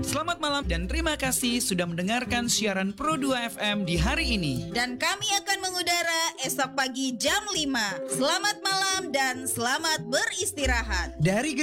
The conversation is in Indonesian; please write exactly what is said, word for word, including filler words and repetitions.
Selamat malam dan terima kasih sudah mendengarkan siaran Pro dua F M di hari ini. Dan kami akan mengudara esok pagi jam lima. Selamat malam dan selamat beristirahat. Dari